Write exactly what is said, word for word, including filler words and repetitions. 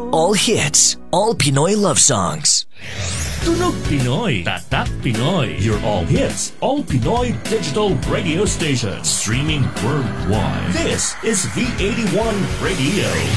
All hits, all Pinoy love songs. Tunog Pinoy, Tatak Pinoy, your all hits, all Pinoy digital radio station, streaming worldwide. This is V eighty-one Radio.